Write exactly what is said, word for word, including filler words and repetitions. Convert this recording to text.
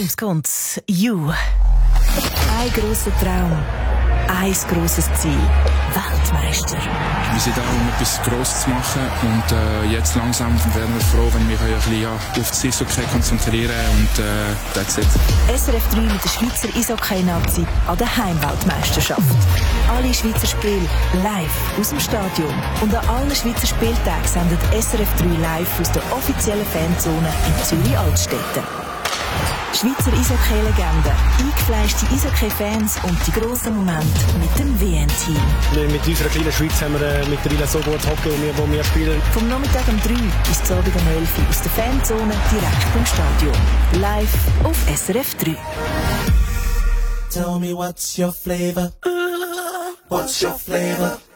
James Conz, You. Ein grosser Traum, ein grosses Ziel. Weltmeister. Wir sind da, um etwas Grosses zu machen und äh, jetzt langsam werden wir froh, wenn wir ein bisschen ja, auf das Eishockey konzentrieren und äh, that's it. S R F drei mit der Schweizer Eishockey-Nazi an der Heimweltmeisterschaft. Alle Schweizer Spiele live aus dem Stadion. Und an allen Schweizer Spieltagen sendet S R F drei live aus der offiziellen Fanzone in Zürich-Altstetten. Schweizer Eishockey-Legenden, eingefleischte Eishockey-Fans und die grossen Momente mit dem W M-Team. Mit unserer kleinen Schweiz haben wir mittlerweile so gut Hockey, wo wir spielen. Vom Nachmittag um drei bis zum Abend um elf Uhr aus der Fanzone direkt im Stadion. Live auf S R F drei. Tell me what's your flavor? What's your flavor?